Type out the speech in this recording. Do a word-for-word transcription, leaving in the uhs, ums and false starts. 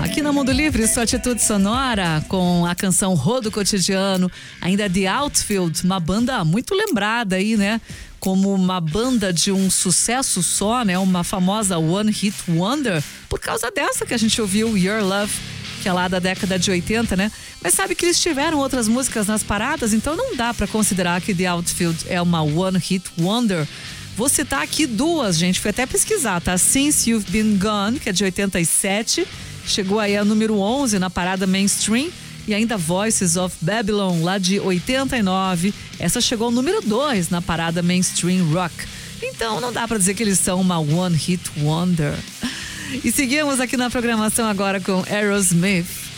Aqui na Mundo Livre, sua atitude sonora com a canção Rodo Cotidiano, ainda The Outfield, uma banda muito lembrada aí, né? Como uma banda de um sucesso só, né? Uma famosa One Hit Wonder, por causa dessa que a gente ouviu, Your Love, que é lá da década de oitenta, né? Mas sabe que eles tiveram outras músicas nas paradas, então não dá pra considerar que The Outfield é uma One Hit Wonder. Vou citar aqui duas, gente, fui até pesquisar, tá? Since You've Been Gone, que é de oitenta e sete, chegou aí a número onze na parada mainstream, e ainda Voices of Babylon, lá de oitenta e nove, essa chegou ao número dois na parada mainstream rock. Então não dá pra dizer que eles são uma One Hit Wonder. E seguimos aqui na programação agora com Aerosmith.